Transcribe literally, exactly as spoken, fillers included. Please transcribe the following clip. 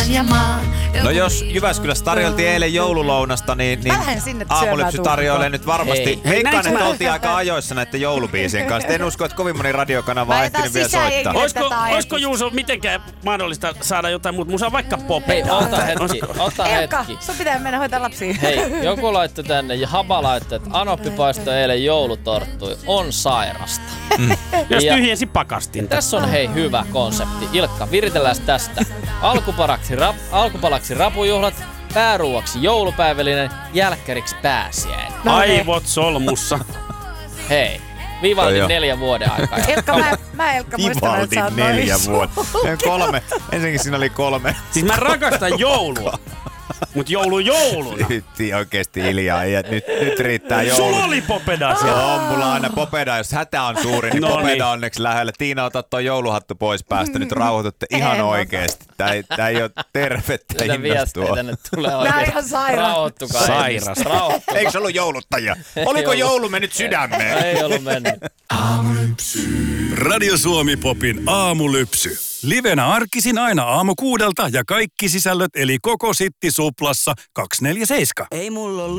ja maan. No jos Jyväskylässä tarjoltiin eilen joululounasta, niin, niin Aamulypsy tarjoilee nyt varmasti. Veikkaan, että oltiin aika ajoissa näiden joulubiisien kanssa. En usko, että kovin moni radiokanava on ehtinyt vielä soittaa. Olisiko, olisiko Juuso mitenkään mahdollista saada jotain muuta musaa, vaikka popea? Hei, ota hetki, ota Elka, hetki. sun pitää mennä hoitaa lapsia. Hei, joku laittoi tänne ja Haba laittoi, että Anoppi paistoi eilen joulutorttui. On sairasta. Mm. Jos tyhjensi pakastinta. Tässä on hei hyvä konsepti. Ilkka, viritellään tästä. Alkupalaksi, rap, alkupalaksi rapujuhlat, pääruuaksi joulupäivällinen, jälkkäriksi pääsiäinen. No aivot solmussa. Hei, Vivaldin neljä vuoden aikaa. Elkka, mä, mä Elkka muistan, että sä oot noin neljä vuotta. Kolme. Ensinnäkin siinä oli kolme. Siis mä rakastan joulua. Mut joulu jouluna. Nyt oikeesti hiljaa. Ja nyt, nyt riittää joulu. Sulla oli popeda siellä. On mulla aina popeda. Jos hätä on suuri, niin no popeda niin. Onneksi lähellä. Tiina, ota toi jouluhattu pois päästä. Nyt rauhoitutte ihan oikeesti. Tää ei, tää ei oo tervettä innostua. Viestejä tänne tulee oikeesti. ihan sairaan. Rauhoittukaa. Sairas. Rauhoittukaa. Eikö se ollut jouluttajia? Oliko joulu mennyt sydämeen? Ei ollut mennyt. Aamulypsy. Radio Suomi Popin aamulypsy. Livenä arkisin aina aamu kuudelta ja kaikki sisällöt eli koko Sitti Suplassa kaksikymmentäneljä seitsemän. Ei mulla